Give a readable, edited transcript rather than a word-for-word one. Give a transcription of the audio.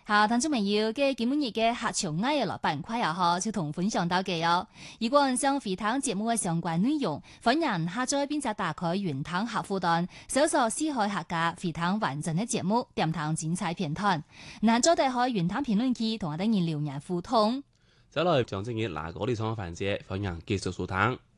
好，聽眾朋友嘅今日嘅客場藝樂板塊又好，就同分享到嘅哦。如果想回聽節目嘅相關內容，歡迎下載並且打開雲聽客戶端，搜索四海客家回聽完整嘅節目，點聽精彩片段。嗱，再打開雲聽評論區，同我哋留言互動。 再來將正嘅嗱嗰啲創環節，歡迎繼續收聽。